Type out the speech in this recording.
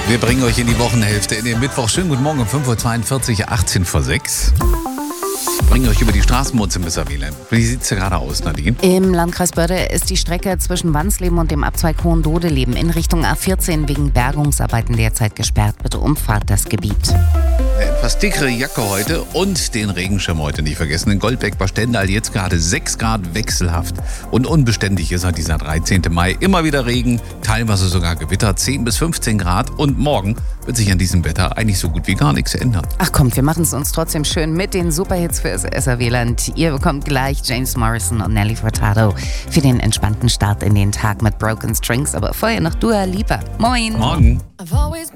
Wir bringen euch in die Wochenhälfte in den Mittwoch. Schönen guten Morgen um 5.42 Uhr, 18 vor 6. Bringen euch über die Straßenmutzen bis Avila. Wie sieht es gerade aus, Nadine? Im Landkreis Börde ist die Strecke zwischen Wansleben und dem Abzweig Hohendodeleben in Richtung A14 wegen Bergungsarbeiten derzeit gesperrt. Bitte umfahrt das Gebiet. Eine etwas dickere Jacke heute und den Regenschirm heute nicht vergessen. In Goldbeck bei Stendal jetzt gerade 6 Grad wechselhaft und unbeständig ist halt dieser 13. Mai. Immer wieder Regen, teilweise sogar Gewitter, 10 bis 15 Grad und morgen wird sich an diesem Wetter eigentlich so gut wie gar nichts ändern. Ach kommt, wir machen es uns trotzdem schön mit den Superhits für SRW-Land. Ihr bekommt gleich James Morrison und Nelly Furtado für den entspannten Start in den Tag mit Broken Strings. Aber vorher noch Dua Lipa. Moin! Morgen! I've always